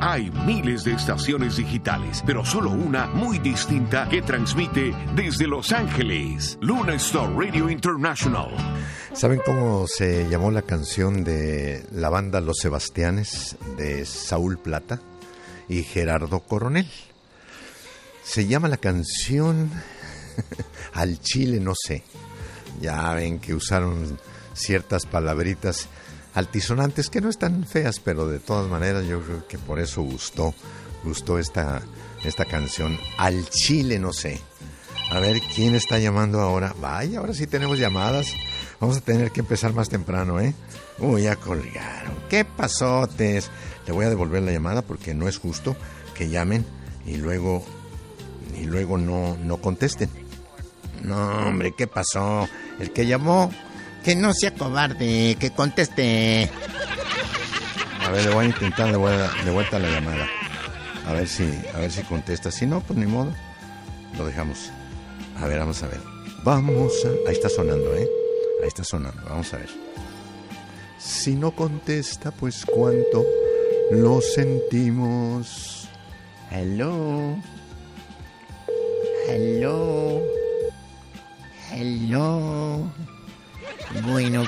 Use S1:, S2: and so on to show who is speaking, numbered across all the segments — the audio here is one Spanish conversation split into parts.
S1: Hay miles de estaciones digitales, pero solo una muy distinta que transmite desde Los Ángeles. Luna Star Radio International.
S2: ¿Saben cómo se llamó la canción de la banda Los Sebastianes de Saúl Plata y Gerardo Coronel? Se llama la canción Al Chile no sé. Ya ven que usaron ciertas palabritas altisonantes que no están feas, pero de todas maneras yo creo que por eso gustó esta canción Al Chile no sé. A ver quién está llamando ahora. Vaya, ahora sí tenemos llamadas. Vamos a tener que empezar más temprano, ¿eh? Uy, ya colgaron. ¿Qué pasotes? Le voy a devolver la llamada porque no es justo que llamen y luego no contesten. No, hombre, ¿qué pasó? El que llamó, que no sea cobarde, que conteste. A ver, le voy a intentar de vuelta la llamada. A ver si contesta. Si no, pues ni modo. Lo dejamos. A ver, vamos a ver. Ahí está sonando, ¿eh? Ahí está sonando, vamos a ver. Si no contesta, pues cuánto lo sentimos. Hello. Bueno.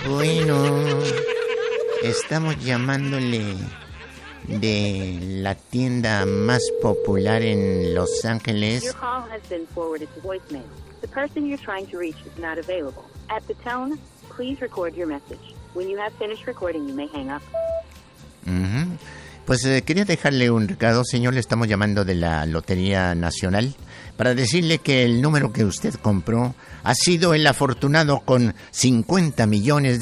S2: Estamos llamándole de la tienda más popular en Los Ángeles.
S3: Your call has been forwarded to voicemail. The person you're trying to reach is not available. At the tone, please record your message. When you have finished recording, you may hang up.
S2: Pues quería dejarle un recado, señor. Le estamos llamando de la Lotería Nacional para decirle que el número que usted compró ha sido el afortunado con $50 millones.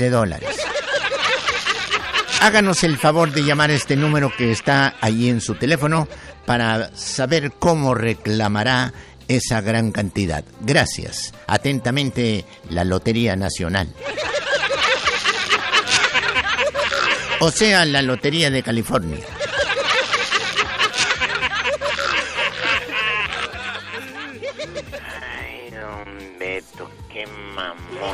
S2: Háganos el favor de llamar a este número que está ahí en su teléfono para saber cómo reclamará esa gran cantidad. Gracias. Atentamente, la Lotería Nacional. O sea, la Lotería de California.
S4: Ay, don Beto, qué mamón.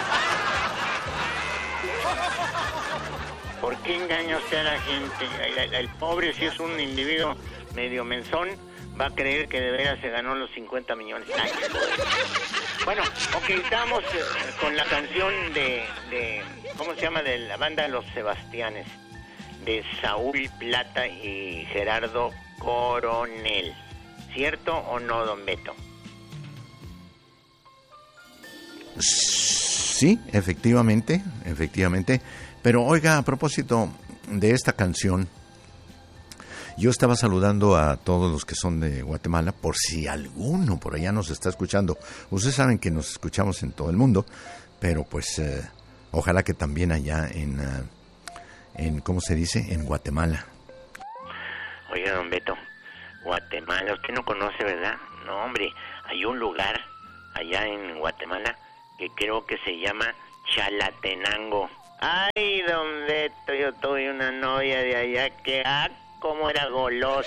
S4: ¿Por qué engaña usted a la gente? El pobre, si es un individuo medio menzón, va a creer que de veras se ganó los 50 millones. Ay, bueno, ok, estamos con la canción de ¿cómo se llama? De la banda Los Sebastianes, de Saúl Plata y Gerardo Coronel. ¿Cierto o no, don Beto?
S2: Sí, efectivamente. Pero oiga, a propósito de esta canción, yo estaba saludando a todos los que son de Guatemala, por si alguno por allá nos está escuchando. Ustedes saben que nos escuchamos en todo el mundo, pero pues ojalá que también allá en ¿cómo se dice? En Guatemala.
S4: Oiga, don Beto, Guatemala, usted no conoce, ¿verdad? No, hombre, hay un lugar allá en Guatemala que creo que se llama Chalatenango. Ay, don Beto, yo tuve una novia de allá que, cómo era golosa.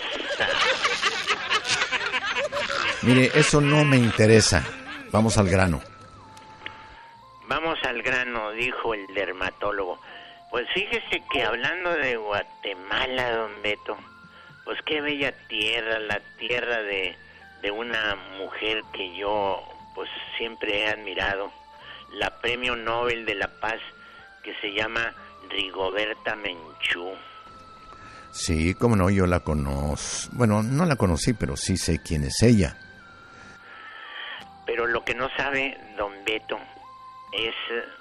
S2: Mire, eso no me interesa. Vamos al grano.
S4: Vamos al grano, dijo el dermatólogo. Pues fíjese que hablando de Guatemala, don Beto, pues qué bella tierra, la tierra de una mujer que yo pues siempre he admirado, la Premio Nobel de la Paz, que se llama Rigoberta Menchú.
S2: Sí, cómo no, yo la conozco. Bueno, no la conocí, pero sí sé quién es ella.
S4: Pero lo que no sabe don Beto es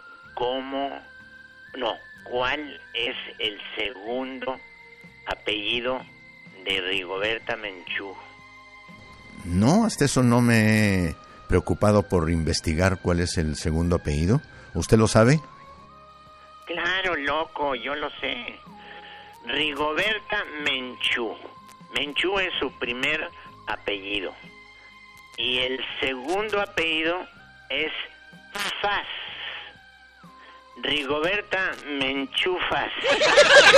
S4: cuál es el segundo apellido de Rigoberta Menchú.
S2: No, hasta eso no me he preocupado por investigar cuál es el segundo apellido. ¿Usted lo sabe?
S4: Claro, loco, yo lo sé. Rigoberta Menchú. Menchú es su primer apellido. Y el segundo apellido es Faz. Rigoberta Menchú Faz.